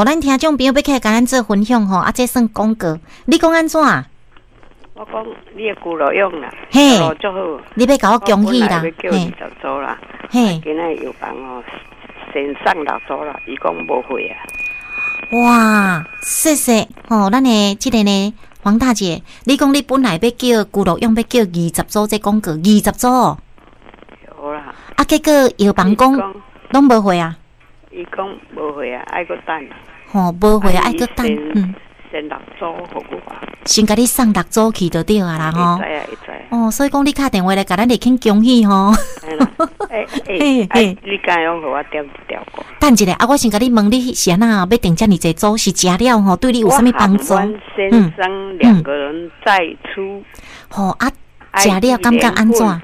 吼，咱听众朋友要起来甲咱做分享吼，这算广告。你讲安怎？ 我讲你的骨肉用啦， 嘿， 足好。 你要甲我恭喜啦， 嘿，叫20组啦，嘿，今仔药房哦，先送6组啦，伊讲无货啊。 哇，谢谢吼，咱的这个呢，黄大姐，你讲你本来要叫骨肉用，要叫20组这广告，20组。 有啦。 啊，结果药房讲拢无货啊。 伊讲无货啊，爱搁等。 吼，无货啊，爱搁等。 先6组互我。 先甲你送6组去就对啊啦吼。 会知啊，会知。 哦，所以讲你打电话来甲咱立肯恭喜吼。 你敢用互我点一条歌？ 等一下，我先甲你问，你是安那要订遮尔济组，是食了吼，对你有啥物帮助？ 先生2个人再出。 吼食了感觉安怎？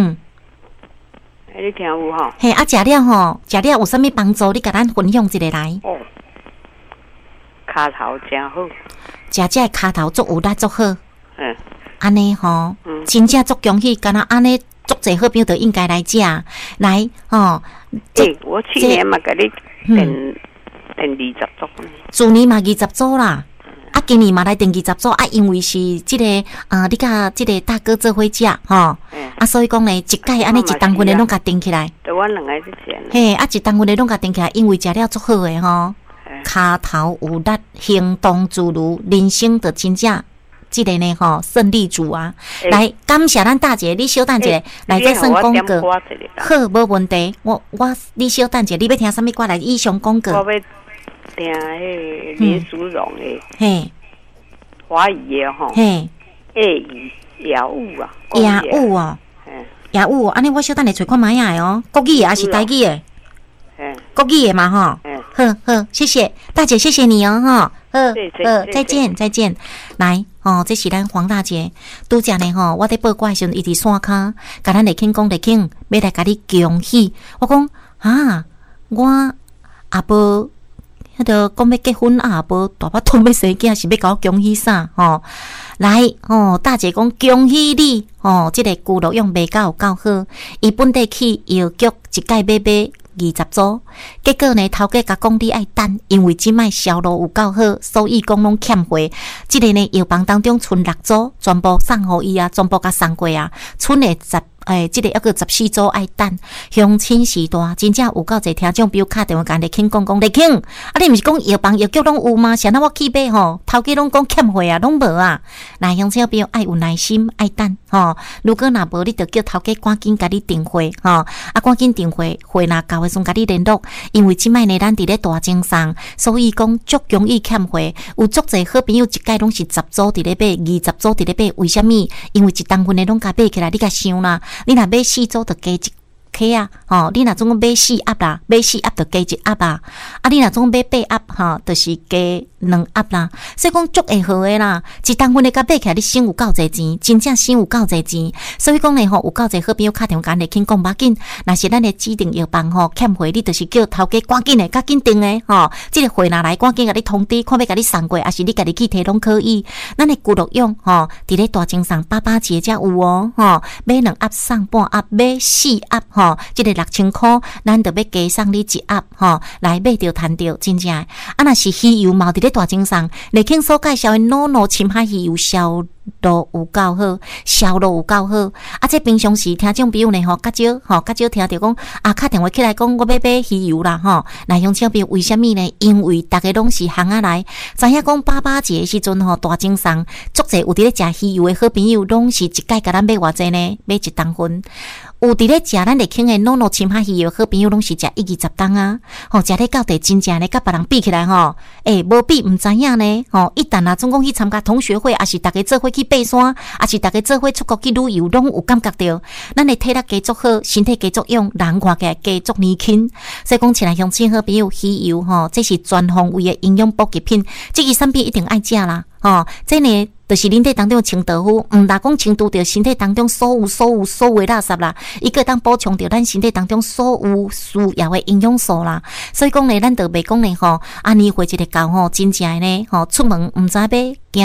你听有吼？ 嘿，食了吼，食了有啥物帮助？你甲咱分享一下来。 哦，骹头真好。 食这骹头足有力足好。安尼吼，真正足恭喜，敢若安尼足侪好朋友都应该来食，来吼。 我去年嘛，甲你订20组。 去年嘛20组啦，啊，今年嘛来订20组啊，因为是这个你甲这个大哥做伙食吼，啊，所以讲呢，一届安尼一当份的拢甲订起来。 对，阮2个是这样。 嘿，啊，一当份的拢甲订起来，因为食了足好诶吼，骹头有力，行动自如，人生就真正。这个呢吼，胜利组啊，来感谢咱大姐，你稍等一下，来再算广告，好，无问题。你稍等一下，你要听什么歌来？以上广告。 我要听迄林淑荣的， 嘿， 华语的吼， 嘿， 雅舞啊， 雅舞哦，雅舞，安尼我稍等来找看卖啊哦，国语的还是台语的？国语的嘛吼，好，谢谢大姐，谢谢你哦哈。再见。来，这是咱黄大姐。拄则呢吼，我伫报歌的时阵，伊伫山骹，甲咱立肯讲立肯，要来甲你恭喜。我讲我也无迄个讲要结婚啊，也无大把通要生囝，是要甲我恭喜啥吼？来大姐讲恭喜你这个骨肉用卖有够好，伊本地去药局一届买20组，结果呢，头家甲讲你爱等，因为即摆销路有够好，所以讲拢欠货。即个呢，药房当中剩6组，全部送互伊啊，全部甲送过啊，剩的即个抑个14组爱等，乡亲时代真正有够侪听众朋友打电话甲立肯讲立肯，你毋是讲药房药局拢有吗？啥那我去买吼，头家拢讲欠货啊，拢无啊。那乡亲朋友爱有耐心，爱等吼。如果若无，你着叫头家赶紧甲你订货吼，赶紧订货，货若到的时阵甲你联络，因为即摆呢，咱伫咧大精上，所以讲足容易欠货，有足侪好朋友一届拢是10组伫咧买，20组伫咧买，为虾米？因为一当份的拢甲买起来，你甲想啦。你若买4组，就加1克啊！你若总共买4盒啦，买4盒就加1盒啊！你若总共买8盒就是加2盒啦。所以讲足会好诶啦，一当份的甲买起来，你省有够侪钱，真正省有够侪钱。所以讲呢有够侪好朋友打电话甲立肯讲，要紧，若是咱的指定药房欠货，你就是叫头家赶紧的、赶紧订诶这个货若来，赶紧甲你通知，看要甲你送过，还是你家己去提拢可以。咱的骨肉用伫咧大精上88节才有买2盒送半盒，买4盒这个6000块，咱就要加送你1盒来买着赚着，真正若是鱼油嘛，伫咧大精上，立肯所介绍的NONO深海鱼油销路有够好，销路有够好。这平常时听众朋友呢较少听着讲打电话起来讲我要买鱼油啦那乡亲朋友为虾米呢？因为大家拢是行来，知影讲88节的时阵大精上足侪有伫咧食鱼油的好朋友，拢是一届甲咱买偌济呢？买1当份。有伫咧食咱立肯的NONO深海鱼油好朋友，拢是食120当啊！食咧到底真正咧，甲别人比起来无比毋知影呢一旦总讲去参加同学会，还是大家做伙去爬山，还是大家做伙出国去旅游，拢有感觉到咱的体力加足好，身体加足用，人看起来加足年轻。所以讲，亲爱乡亲好朋友，鱼油这是全方位的营养补给品，这个产品一定爱食啦这呢。就是人体当中清豆腐，毋但讲清除掉身体当中所有的垃圾啦，伊个当补充掉咱身体当中所有需要的营养素啦。所以讲呢，咱就袂讲呢年岁一个到真正呢出门毋知要行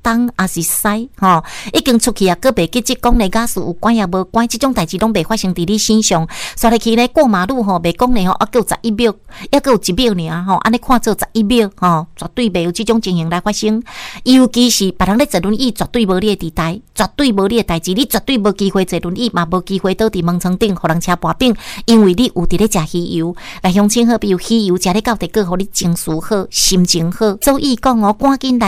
东还是西吼，已经出去啊，个袂记即讲咧驾驶有关也无关，即种代志拢袂发生伫你身上。刷入去咧过马路吼，袂讲咧吼，还佫有11秒，还佫有1秒尔吼，安尼看做11秒吼，绝对袂有即种情形来发生。尤其是别人咧坐轮椅，绝对无你的地带，绝对无你的代志，你绝对无机会坐轮椅，嘛无机会倒伫门床顶，互人车跋顶，因为你有伫咧食鱼油，来乡亲好，比如鱼油食咧到底个，互你情绪好，心情好。所以讲哦，赶紧来。